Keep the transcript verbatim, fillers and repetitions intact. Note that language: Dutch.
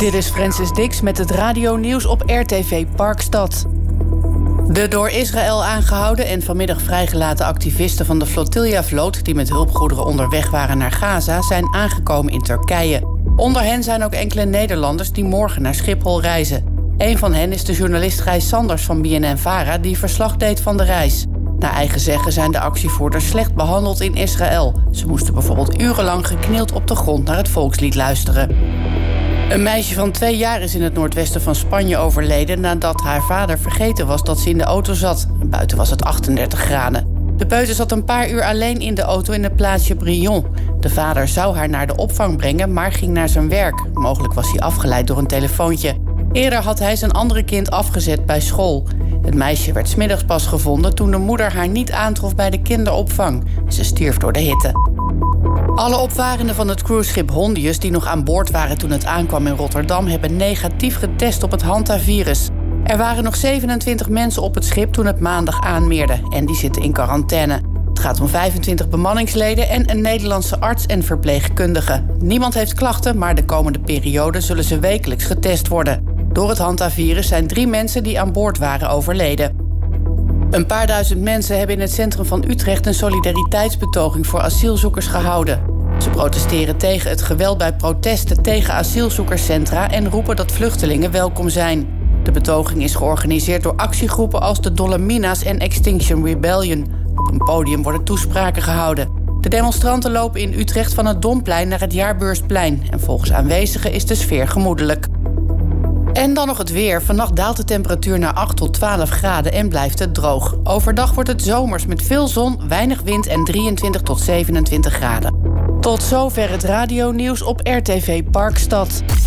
Dit is Francis Dix met het radionieuws op R T V Parkstad. De door Israël aangehouden en vanmiddag vrijgelaten activisten van de Flotilla-vloot die met hulpgoederen onderweg waren naar Gaza zijn aangekomen in Turkije. Onder hen zijn ook enkele Nederlanders die morgen naar Schiphol reizen. Een van hen is de journalist Gijs Sanders van B N N-Vara die verslag deed van de reis. Naar eigen zeggen zijn de actievoerders slecht behandeld in Israël. Ze moesten bijvoorbeeld urenlang geknield op de grond naar het volkslied luisteren. Een meisje van twee jaar is in het noordwesten van Spanje overleden nadat haar vader vergeten was dat ze in de auto zat. Buiten was het achtendertig graden. De peuter zat een paar uur alleen in de auto in het plaatsje Brion. De vader zou haar naar de opvang brengen, maar ging naar zijn werk. Mogelijk was hij afgeleid door een telefoontje. Eerder had hij zijn andere kind afgezet bij school. Het meisje werd 's middags pas gevonden toen de moeder haar niet aantrof bij de kinderopvang. Ze stierf door de hitte. Alle opvarenden van het cruiseschip Hondius die nog aan boord waren toen het aankwam in Rotterdam hebben negatief getest op het hantavirus. Er waren nog zevenentwintig mensen op het schip toen het maandag aanmeerde en die zitten in quarantaine. Het gaat om vijfentwintig bemanningsleden en een Nederlandse arts en verpleegkundige. Niemand heeft klachten, maar de komende periode zullen ze wekelijks getest worden. Door het hantavirus zijn drie mensen die aan boord waren overleden. Een paar duizend mensen hebben in het centrum van Utrecht een solidariteitsbetoging voor asielzoekers gehouden. Ze protesteren tegen het geweld bij protesten tegen asielzoekerscentra en roepen dat vluchtelingen welkom zijn. De betoging is georganiseerd door actiegroepen als de Dolomina's en Extinction Rebellion. Op een podium worden toespraken gehouden. De demonstranten lopen in Utrecht van het Domplein naar het Jaarbeursplein. En volgens aanwezigen is de sfeer gemoedelijk. En dan nog het weer. Vannacht daalt de temperatuur naar acht tot twaalf graden en blijft het droog. Overdag wordt het zomers met veel zon, weinig wind en drieëntwintig tot zevenentwintig graden. Tot zover het radionieuws op R T V Parkstad.